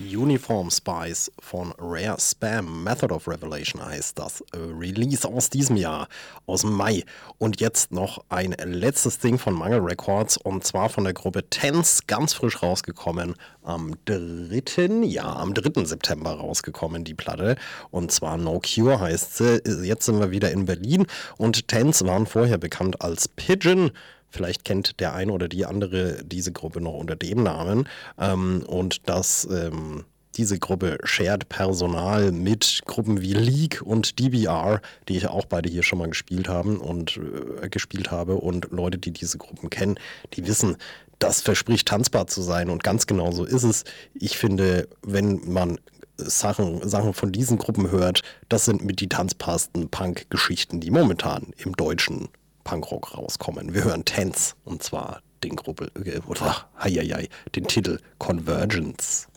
Uniform Spice von Rare Spam, Method of Revelation heißt das. Release aus diesem Jahr, aus dem Mai. Und jetzt noch ein letztes Ding von Mangel Records und zwar von der Gruppe Tense, ganz frisch rausgekommen. Am 3. September rausgekommen, die Platte. Und zwar No Cure heißt sie. Jetzt sind wir wieder in Berlin und Tense waren vorher bekannt als Pigeon. Vielleicht kennt der eine oder die andere diese Gruppe noch unter dem Namen. Und diese Gruppe shared Personal mit Gruppen wie Leak und DBR, die ich auch beide hier schon mal gespielt habe und Leute, die diese Gruppen kennen, die wissen, das verspricht tanzbar zu sein und ganz genau so ist es. Ich finde, wenn man Sachen von diesen Gruppen hört, das sind mit die tanzbarsten Punk-Geschichten, die momentan im deutschen Punkrock rauskommen. Wir hören Tense und zwar den Titel Convergence.